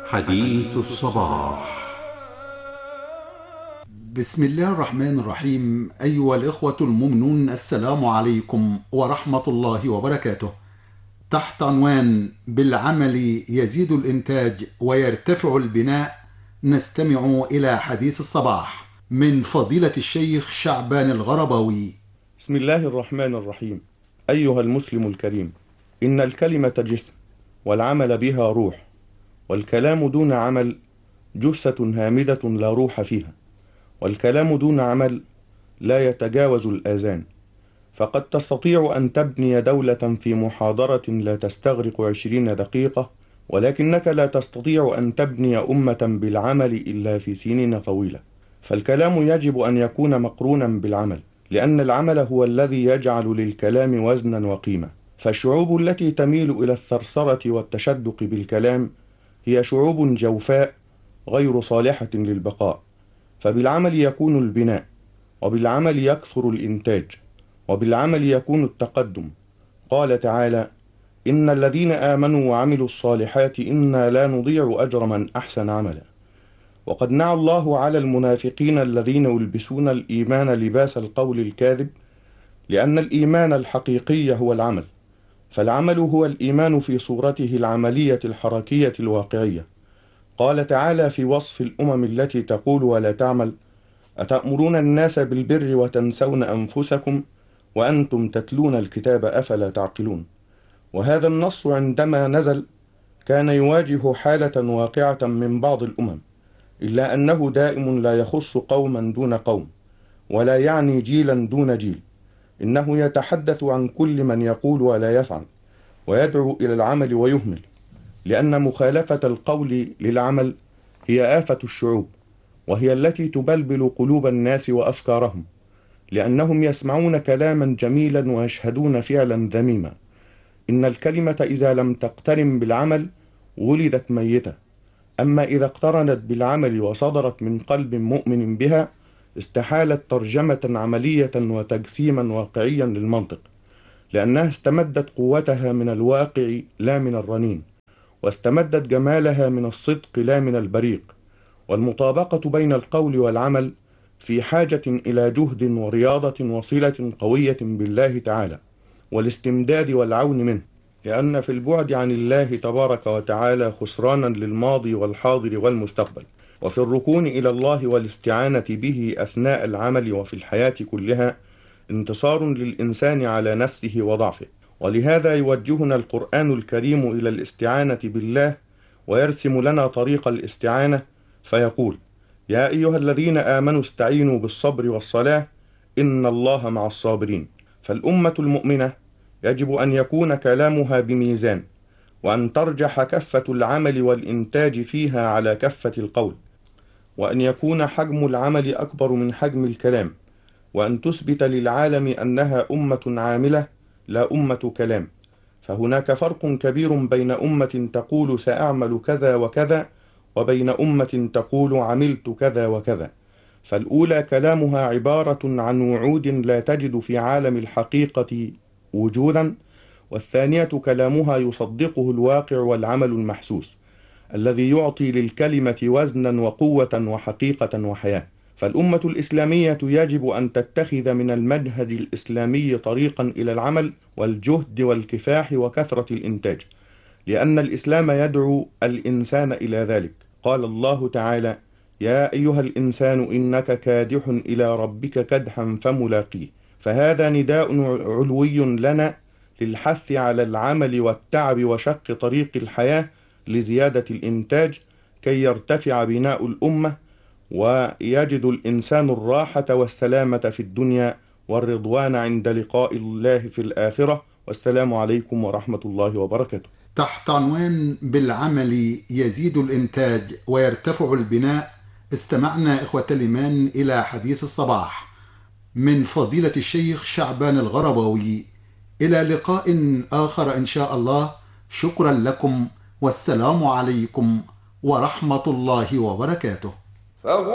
حديث الصباح. بسم الله الرحمن الرحيم. أيها الإخوة المؤمنون، السلام عليكم ورحمة الله وبركاته. تحت عنوان بالعمل يزيد الإنتاج ويرتفع البناء، نستمع إلى حديث الصباح من فضيلة الشيخ شعبان الغرباوي. بسم الله الرحمن الرحيم. أيها المسلم الكريم، إن الكلمة جسم والعمل بها روح، والكلام دون عمل جثة هامدة لا روح فيها، والكلام دون عمل لا يتجاوز الآذان. فقد تستطيع أن تبني دولة في محاضرة لا تستغرق 20 دقيقة، ولكنك لا تستطيع أن تبني أمة بالعمل إلا في سنين طويلة. فالكلام يجب أن يكون مقرونا بالعمل، لأن العمل هو الذي يجعل للكلام وزنا وقيمة. فالشعوب التي تميل إلى الثرثرة والتشدق بالكلام هي شعوب جوفاء غير صالحة للبقاء. فبالعمل يكون البناء، وبالعمل يكثر الإنتاج، وبالعمل يكون التقدم. قال تعالى: إن الذين آمنوا وعملوا الصالحات إنا لا نضيع أجر من أحسن عملا. وقد نعى الله على المنافقين الذين يلبسون الإيمان لباس القول الكاذب، لأن الإيمان الحقيقي هو العمل. فالعمل هو الإيمان في صورته العملية الحركية الواقعية. قال تعالى في وصف الأمم التي تقول ولا تعمل: أتأمرون الناس بالبر وتنسون أنفسكم وأنتم تتلون الكتاب أفلا تعقلون. وهذا النص عندما نزل كان يواجه حالة واقعة من بعض الأمم، إلا أنه دائم لا يخص قوما دون قوم، ولا يعني جيلا دون جيل. إنه يتحدث عن كل من يقول ولا يفعل، ويدعو إلى العمل ويهمل، لأن مخالفة القول للعمل هي آفة الشعوب، وهي التي تبلبل قلوب الناس وأفكارهم، لأنهم يسمعون كلاما جميلا ويشهدون فعلا ذميما. إن الكلمة إذا لم تقترن بالعمل ولدت ميتة، أما إذا اقترنت بالعمل وصدرت من قلب مؤمن بها استحالت ترجمة عملية وتجسيما واقعيا للمنطق، لأنها استمدت قوتها من الواقع لا من الرنين، واستمدت جمالها من الصدق لا من البريق. والمطابقة بين القول والعمل في حاجة إلى جهد ورياضة وصلة قوية بالله تعالى، والاستمداد والعون منه، لأن في البعد عن الله تبارك وتعالى خسرانا للماضي والحاضر والمستقبل، وفي الركون إلى الله والاستعانة به أثناء العمل وفي الحياة كلها انتصار للإنسان على نفسه وضعفه. ولهذا يوجهنا القرآن الكريم إلى الاستعانة بالله، ويرسم لنا طريق الاستعانة فيقول: يا أيها الذين آمنوا استعينوا بالصبر والصلاة إن الله مع الصابرين. فالأمة المؤمنة يجب أن يكون كلامها بميزان، وأن ترجح كفة العمل والإنتاج فيها على كفة القول، وأن يكون حجم العمل أكبر من حجم الكلام، وأن تثبت للعالم أنها أمة عاملة لا أمة كلام. فهناك فرق كبير بين أمة تقول سأعمل كذا وكذا، وبين أمة تقول عملت كذا وكذا. فالأولى كلامها عبارة عن وعود لا تجد في عالم الحقيقة وجودا، والثانية كلامها يصدقه الواقع والعمل المحسوس، الذي يعطي للكلمة وزنا وقوة وحقيقة وحياة. فالأمة الإسلامية يجب أن تتخذ من المنهج الإسلامي طريقا إلى العمل والجهد والكفاح وكثرة الإنتاج، لأن الإسلام يدعو الإنسان إلى ذلك. قال الله تعالى: يا أيها الإنسان إنك كادح إلى ربك كدحا فملاقيه. فهذا نداء علوي لنا للحث على العمل والتعب وشق طريق الحياة لزيادة الإنتاج، كي يرتفع بناء الأمة، ويجد الإنسان الراحة والسلامة في الدنيا والرضوان عند لقاء الله في الآخرة. والسلام عليكم ورحمة الله وبركاته. تحت عنوان بالعمل يزيد الإنتاج ويرتفع البناء، استمعنا إخوة الإيمان إلى حديث الصباح من فضيلة الشيخ شعبان الغرباوي. إلى لقاء آخر إن شاء الله. شكرا لكم، والسلام عليكم ورحمة الله وبركاته.